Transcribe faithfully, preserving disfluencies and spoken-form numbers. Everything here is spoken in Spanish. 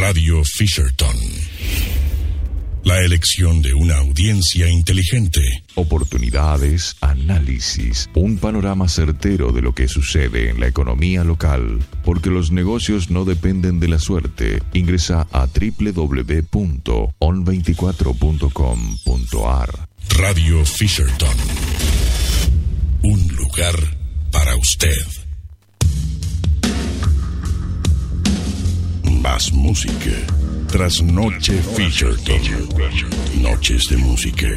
Radio Fisherton. La elección de una audiencia inteligente. Oportunidades, análisis, un panorama certero de lo que sucede en la economía local, porque los negocios no dependen de la suerte. Ingresa a doble u doble u doble u punto on veinticuatro punto com punto a r. Radio Fisherton. Un lugar para usted. Más música. Tras Noche Fisherton. Noches de música.